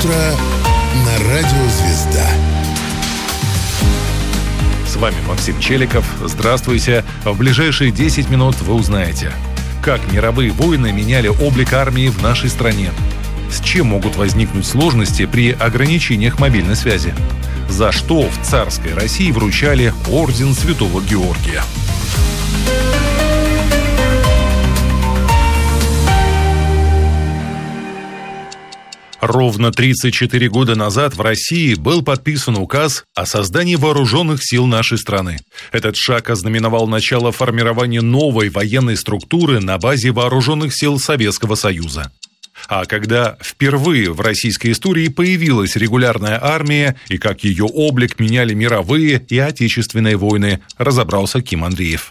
утро на Радио Звезда. С вами Максим Челиков. Здравствуйте. В ближайшие 10 минут вы узнаете, как мировые войны меняли облик армии в нашей стране, с чем могут возникнуть сложности при ограничениях мобильной связи, за что в царской России вручали орден Святого Георгия. Ровно 34 года назад в России был подписан указ о создании вооруженных сил нашей страны. Этот шаг ознаменовал начало формирования новой военной структуры на базе вооруженных сил Советского Союза. А когда впервые в российской истории появилась регулярная армия и как ее облик меняли мировые и отечественные войны, разобрался Ким Андреев.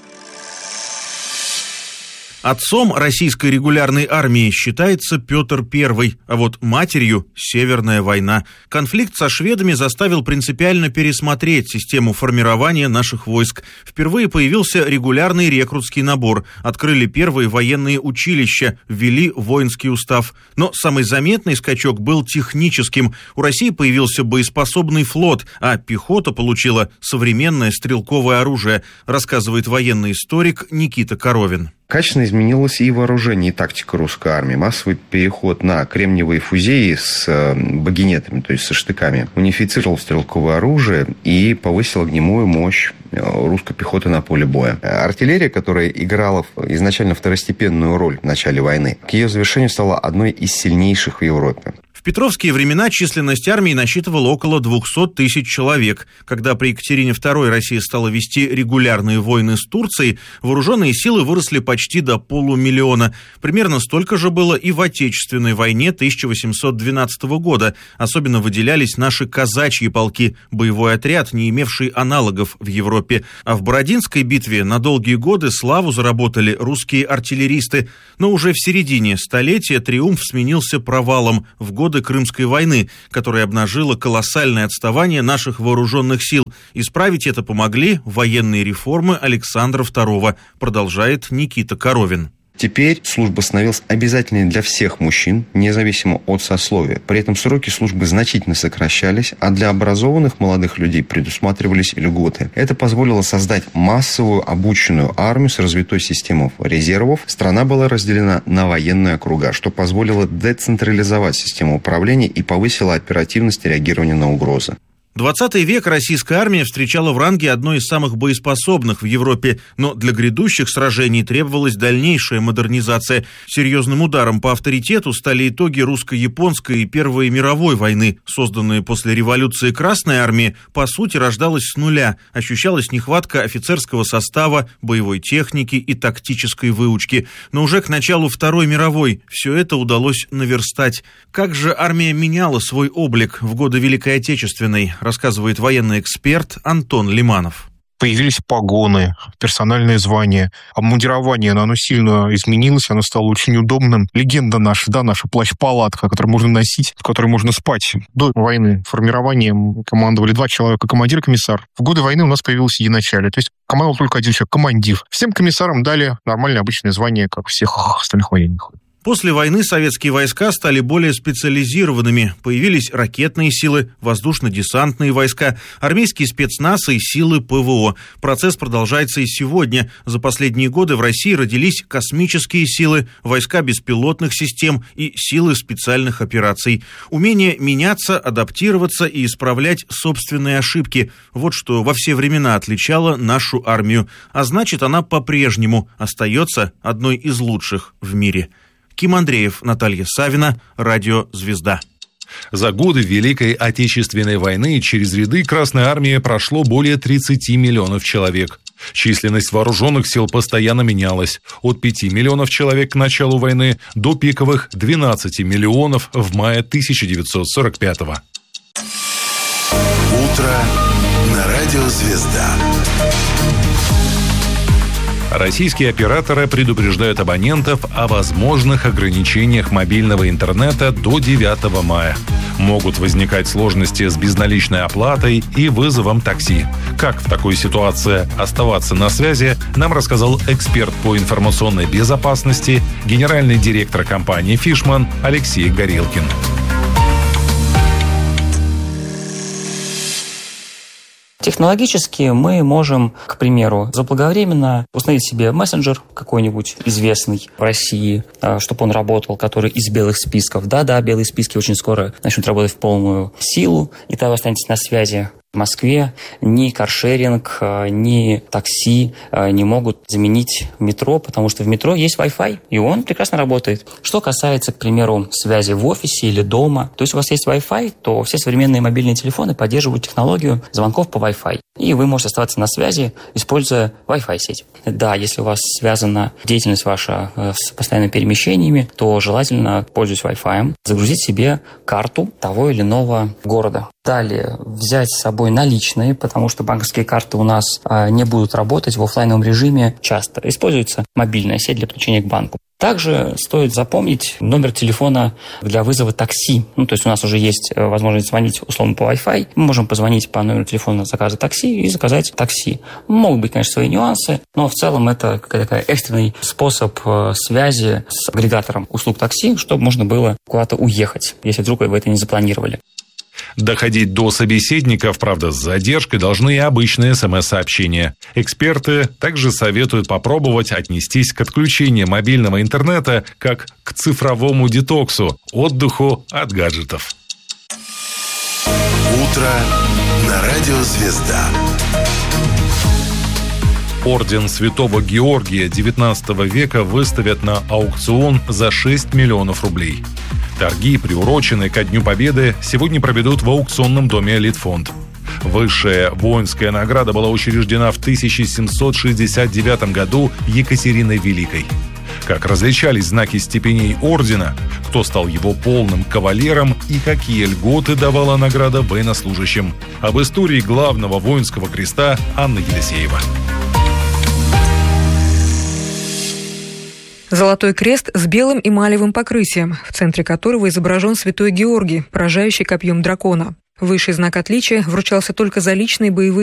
Отцом российской регулярной армии считается Петр I, а вот матерью – Северная война. Конфликт со шведами заставил принципиально пересмотреть систему формирования наших войск. Впервые появился регулярный рекрутский набор, открыли первые военные училища, ввели воинский устав. Но самый заметный скачок был техническим. У России появился боеспособный флот, а пехота получила современное стрелковое оружие, рассказывает военный историк Никита Коровин. Качественно изменилось и вооружение, и тактика русской армии. Массовый переход на кремниевые фузеи с багинетами, то есть со штыками, унифицировал стрелковое оружие и повысил огневую мощь русской пехоты на поле боя. Артиллерия, которая играла изначально второстепенную роль в начале войны, к ее завершению стала одной из сильнейших в Европе. В петровские времена численность армии насчитывала около 200 тысяч человек. Когда при Екатерине II Россия стала вести регулярные войны с Турцией, вооруженные силы выросли почти до 500 000. Примерно столько же было и в Отечественной войне 1812 года. Особенно выделялись наши казачьи полки, боевой отряд, не имевший аналогов в Европе. А в Бородинской битве на долгие годы славу заработали русские артиллеристы. Но уже в середине столетия триумф сменился провалом в годы Крымской войны, которая обнажила колоссальное отставание наших вооруженных сил. Исправить это помогли военные реформы Александра II, продолжает Никита Коровин. Теперь служба становилась обязательной для всех мужчин, независимо от сословия. При этом сроки службы значительно сокращались, а для образованных молодых людей предусматривались льготы. Это позволило создать массовую обученную армию с развитой системой резервов. Страна была разделена на военные округа, что позволило децентрализовать систему управления и повысило оперативность реагирования на угрозы. 20 век российская армия встречала в ранге одной из самых боеспособных в Европе, но для грядущих сражений требовалась дальнейшая модернизация. Серьезным ударом по авторитету стали итоги русско-японской и Первой мировой войны. Созданная после революции Красная армия, по сути, рождалась с нуля. Ощущалась нехватка офицерского состава, боевой техники и тактической выучки. Но уже к началу Второй мировой все это удалось наверстать. Как же армия меняла свой облик в годы Великой Отечественной, рассказывает военный эксперт Антон Лиманов. Появились погоны, персональные звания, обмундирование, оно сильно изменилось, оно стало очень удобным. Легенда наша плащ-палатка, которую можно носить, в которой можно спать. До войны формированием командовали 2 человека, командир и комиссар. В годы войны у нас появилось единачалие, то есть командовал только один человек, командир. Всем комиссарам дали нормальное обычное звание, как всех остальных военных. После войны советские войска стали более специализированными. Появились ракетные силы, воздушно-десантные войска, армейские спецназ и силы ПВО. Процесс продолжается и сегодня. За последние годы в России родились космические силы, войска беспилотных систем и силы специальных операций. Умение меняться, адаптироваться и исправлять собственные ошибки. Вот что во все времена отличало нашу армию. А значит, она по-прежнему остается одной из лучших в мире. Ким Андреев, Наталья Савина, Радио «Звезда». За годы Великой Отечественной войны через ряды Красной армии прошло более 30 миллионов человек. Численность вооруженных сил постоянно менялась. От 5 миллионов человек к началу войны до пиковых 12 миллионов в мае 1945-го. Утро на Радио Звезда. Российские операторы предупреждают абонентов о возможных ограничениях мобильного интернета до 9 мая. Могут возникать сложности с безналичной оплатой и вызовом такси. Как в такой ситуации оставаться на связи, нам рассказал эксперт по информационной безопасности, генеральный директор компании «Фишман» Алексей Горелкин. Технологически мы можем, к примеру, заблаговременно установить себе мессенджер какой-нибудь известный в России, чтобы он работал, который из белых списков. Да, белые списки очень скоро начнут работать в полную силу, и тогда вы останетесь на связи. В Москве ни каршеринг, ни такси не могут заменить метро, потому что в метро есть Wi-Fi, и он прекрасно работает. Что касается, к примеру, связи в офисе или дома, то есть у вас есть Wi-Fi, то все современные мобильные телефоны поддерживают технологию звонков по Wi-Fi. И вы можете оставаться на связи, используя Wi-Fi сеть. Да, если у вас связана деятельность ваша с постоянными перемещениями, то желательно, пользуясь Wi-Fi, загрузить себе карту того или иного города. Далее взять с собой наличные, потому что банковские карты у нас не будут работать в офлайновом режиме часто. Используется мобильная сеть для подключения к банку. Также стоит запомнить номер телефона для вызова такси. То есть у нас уже есть возможность звонить условно по Wi-Fi. Мы можем позвонить по номеру телефона заказа такси и заказать такси. Могут быть, конечно, свои нюансы, но в целом это какой-то экстренный способ связи с агрегатором услуг такси, чтобы можно было куда-то уехать, если вдруг вы это не запланировали. Доходить до собеседников, правда, с задержкой, должны и обычные СМС-сообщения. Эксперты также советуют попробовать отнестись к отключению мобильного интернета как к цифровому детоксу, отдыху от гаджетов. Утро на радио «Звезда». Орден Святого Георгия XIX века выставят на аукцион за 6 миллионов рублей. Торги, приуроченные ко Дню Победы, сегодня проведут в аукционном доме «Элитфонд». Высшая воинская награда была учреждена в 1769 году Екатериной Великой. Как различались знаки степеней ордена, кто стал его полным кавалером и какие льготы давала награда военнослужащим. Об истории главного воинского креста Анна Елисеева. Золотой крест с белым эмалевым покрытием, в центре которого изображен святой Георгий, поражающий копьем дракона. Высший знак отличия вручался только за личные боевые